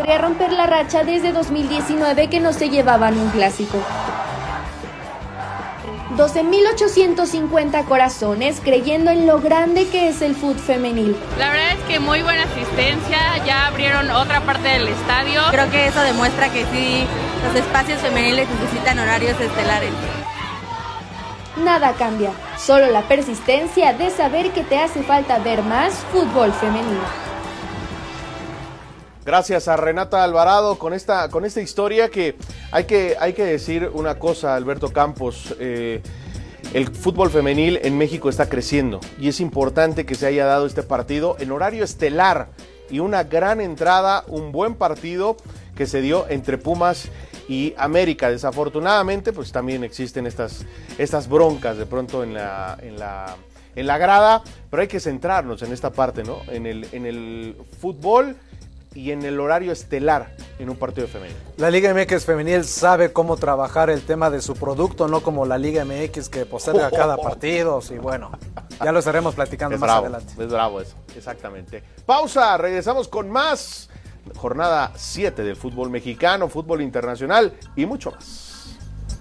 podría romper la racha desde 2019 que no se llevaban un clásico. 12.850 corazones creyendo en lo grande que es el fútbol femenil. La verdad es que muy buena asistencia, ya abrieron otra parte del estadio. Creo que eso demuestra que sí, los espacios femeniles necesitan horarios estelares. Nada cambia, solo la persistencia de saber que te hace falta ver más fútbol femenino. Gracias a Renata Alvarado con esta historia que hay que decir una cosa, Alberto Campos. El fútbol femenil en México está creciendo y es importante que se haya dado este partido en horario estelar y una gran entrada, un buen partido que se dio entre Pumas y América. Desafortunadamente, pues también existen estas broncas de pronto en la grada, pero hay que centrarnos en esta parte, ¿no? En el fútbol y en el horario estelar en un partido femenino. La Liga MX femenil sabe cómo trabajar el tema de su producto, no como la Liga MX que posterga cada partido, y bueno, ya lo estaremos platicando más adelante. Es bravo eso, exactamente. Pausa, regresamos con más. Jornada 7 del fútbol mexicano, fútbol internacional y mucho más.